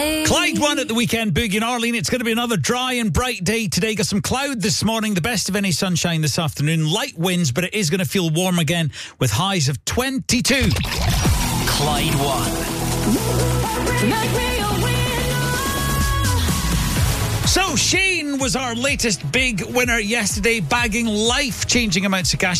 Clyde won at the weekend, Boogie and Arlene. It's going to be another dry and bright day today. Got some cloud this morning, the best of any sunshine this afternoon. Light winds, but it is going to feel warm again with highs of 22. Clyde won. So Shane was our latest big winner yesterday, bagging life-changing amounts of cash,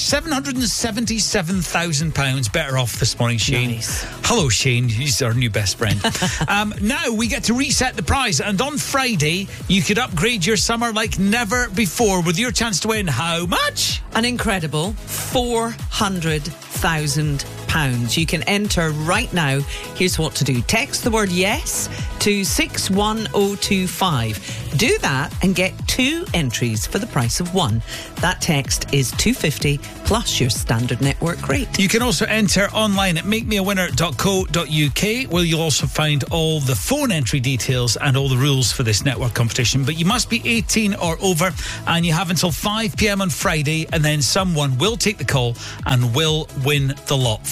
£777,000. Better off this morning, Shane. Nice. Hello, Shane. He's our new best friend. Now we get to reset the prize, and on Friday you could upgrade your summer like never before with your chance to win how much? An incredible £400,000. You can enter right now. Here's what to do. Text the word yes to 61025. Do that and get 2 entries for the price of 1. That text is $250 plus your standard network rate. You can also enter online at makemeawinner.co.uk, where you'll also find all the phone entry details and all the rules for this network competition. But you must be 18 or over, and you have until 5 p.m. on Friday, and then someone will take the call and will win the lot.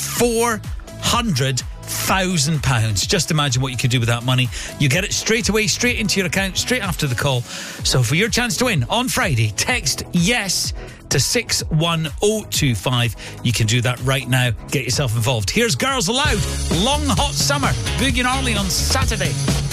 £400,000. Just imagine what you could do with that money. You get it straight away, straight into your account, straight after the call. So for your chance to win on Friday, text yes to 61025. You can do that right now. Get yourself involved. Here's Girls Aloud, Long Hot Summer, Boogie and Arlene on Saturday.